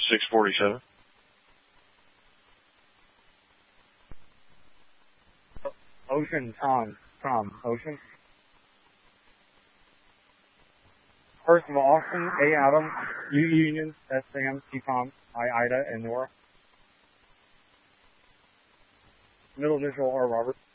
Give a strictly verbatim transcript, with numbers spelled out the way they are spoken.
six forty-seven. Ocean, Tom, Tom, Ocean. First of all, Austin, A, Adam, U, Union, S, Sam, T, Tom, I, Ida, and Nora. Middle initial, R, Robert.